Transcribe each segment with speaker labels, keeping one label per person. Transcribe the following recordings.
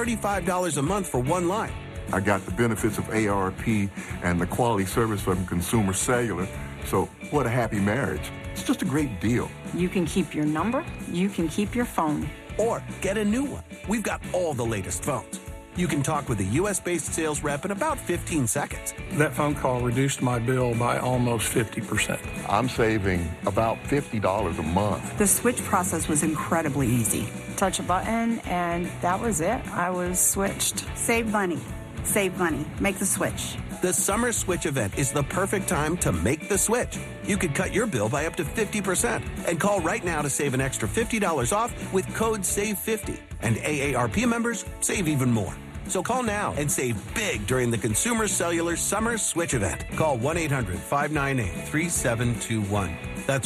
Speaker 1: $35 a month for one line.
Speaker 2: I got the benefits of AARP and the quality service from Consumer Cellular. So what a happy marriage. It's just a great deal.
Speaker 3: You can keep your number. You can keep your phone.
Speaker 1: Or get a new one. We've got all the latest phones. You can talk with a U.S.-based sales rep in about 15 seconds.
Speaker 4: That phone call reduced my bill by almost 50%.
Speaker 2: I'm saving about $50 a month.
Speaker 3: The switch process was incredibly easy. Touch a button, and that was it. I was switched.
Speaker 5: Save money. Save money. Make the switch.
Speaker 1: The Summer Switch event is the perfect time to make the switch. You could cut your bill by up to 50% and call right now to save an extra $50 off with code SAVE50. And AARP members save even more. So call now and save big during the Consumer Cellular Summer Switch event. Call 1-800-598-3721. That's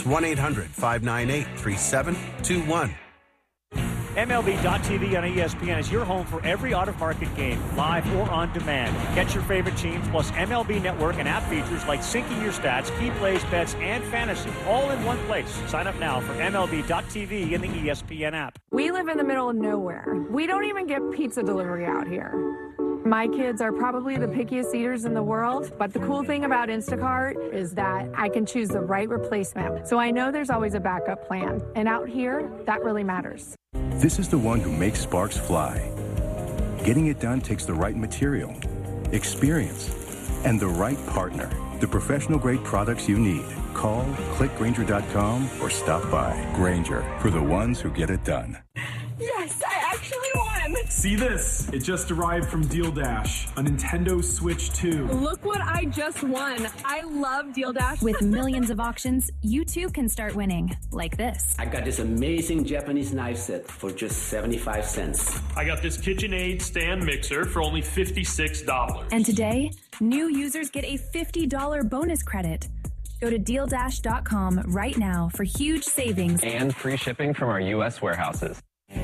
Speaker 1: 1-800-598-3721.
Speaker 6: MLB.tv on ESPN is your home for every out-of-market game, live or on demand. Catch your favorite teams, plus MLB Network and app features like syncing your stats, key plays, bets, and fantasy, all in one place. Sign up now for MLB.tv in the ESPN app.
Speaker 7: We live in the middle of nowhere. We don't even get pizza delivery out here. My kids are probably the pickiest eaters in the world, but the cool thing about Instacart is that I can choose the right replacement. So I know there's always a backup plan. And out here, that really matters.
Speaker 8: This is the one who makes sparks fly. Getting it done takes the right material, experience, and the right partner. The professional-grade products you need. Call, click Grainger.com, or stop by. Grainger, for the ones who get it done.
Speaker 7: Yes, I actually won!
Speaker 9: See this? It just arrived from Deal Dash, a Nintendo Switch 2.
Speaker 7: Look what I just won. I love Deal Dash.
Speaker 10: With millions of auctions, you too can start winning, like this.
Speaker 11: I got this amazing Japanese knife set for just 75 cents.
Speaker 12: I got this KitchenAid stand mixer for only $56.
Speaker 10: And today, new users get a $50 bonus credit. Go to DealDash.com right now for huge savings
Speaker 13: and free shipping from our U.S. warehouses.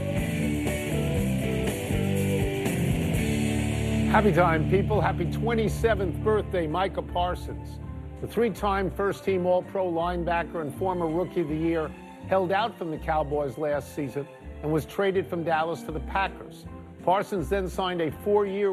Speaker 14: Happy time, people. Happy 27th birthday, Micah Parsons. The three-time first-team All-Pro linebacker and former Rookie of the Year held out from the Cowboys last season and was traded from Dallas to the Packers. Parsons then signed a 4-year,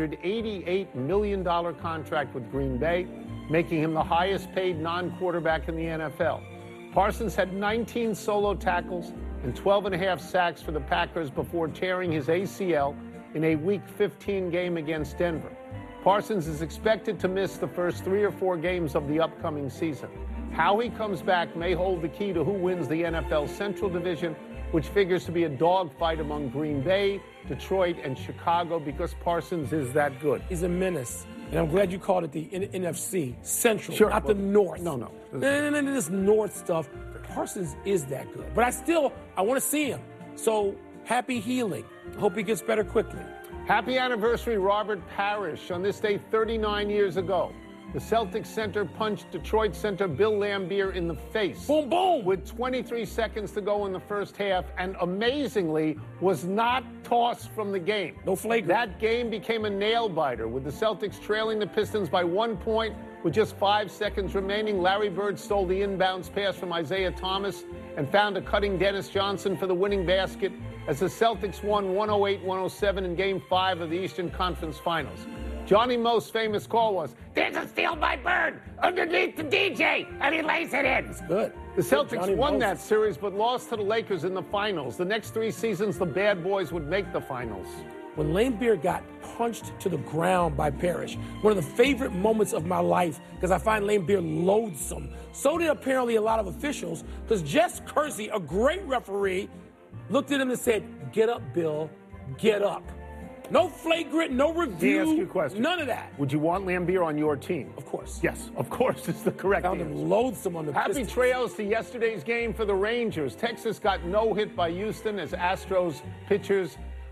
Speaker 14: $188 million contract with Green Bay, making him the highest-paid non-quarterback in the NFL. Parsons had 19 solo tackles and 12.5 sacks for the Packers before tearing his ACL in a Week 15 game against Denver. Parsons is expected to miss the first 3 or 4 games of the upcoming season. How he comes back may hold the key to who wins the NFL Central Division, which figures to be a dogfight among Green Bay, Detroit, and Chicago, because Parsons is that good.
Speaker 15: He's a menace. And I'm glad you called it the NFC Central,
Speaker 14: sure,
Speaker 15: not the North.
Speaker 14: No.
Speaker 15: This North stuff. Parsons is that good. But I want to see him. So happy healing. Hope he gets better quickly.
Speaker 14: Happy anniversary, Robert Parrish. On this day 39 years ago, the Celtics center punched Detroit center Bill Laimbeer in the face.
Speaker 15: Boom, boom!
Speaker 14: With 23 seconds to go in the first half, and amazingly was not tossed from the game.
Speaker 15: No flagrant.
Speaker 14: That game became a nail-biter, with the Celtics trailing the Pistons by 1 point with just 5 seconds remaining. Larry Bird stole the inbounds pass from Isaiah Thomas and found a cutting Dennis Johnson for the winning basket as the Celtics won 108-107 in Game 5 of the Eastern Conference Finals. Johnny Moe's famous call was, "There's a steal by Bird underneath the DJ, and he lays it in."
Speaker 15: It's good.
Speaker 14: The Celtics won that series, but lost to the Lakers in the finals. The next 3 seasons, the bad boys would make the finals.
Speaker 15: When Laimbeer got punched to the ground by Parrish, one of the favorite moments of my life, because I find Laimbeer loathsome. So did apparently a lot of officials, because Jess Kersey, a great referee, looked at him and said, "Get up, Bill, get up." No flagrant, no review.
Speaker 14: Let me ask you a question.
Speaker 15: None of that.
Speaker 14: Would you want Laimbeer on your team?
Speaker 15: Of course.
Speaker 14: Yes, of course is the correct
Speaker 15: Found
Speaker 14: answer.
Speaker 15: him loathsome on the
Speaker 14: Happy
Speaker 15: Pistons.
Speaker 14: trails to yesterday's game for the Rangers. Texas got no hit by Houston as Astros pitchers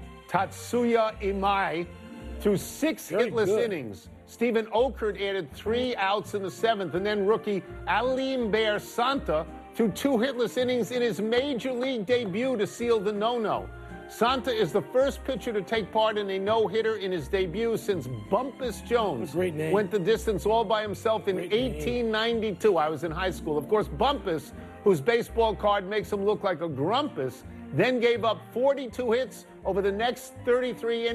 Speaker 14: Tatsuya Imai threw 6 hitless innings. Stephen Okert added 3 outs in the 7th, and then rookie Alim Bear Santa threw 2 hitless innings in his major league debut to seal the no-no. Santa is the first pitcher to take part in a no-hitter in his debut since Bumpus Jones went the distance all by himself in 1892. I was in high school. Of course, Bumpus, whose baseball card makes him look like a grumpus, then gave up 42 hits over the next 33 innings.